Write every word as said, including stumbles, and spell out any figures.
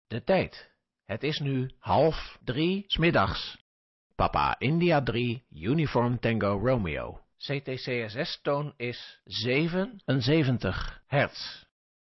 De tijd. Het is nu half drie 's middags. Papa India drie, Uniform Tango Romeo. C T C S S-toon is zevenenzeventig hertz.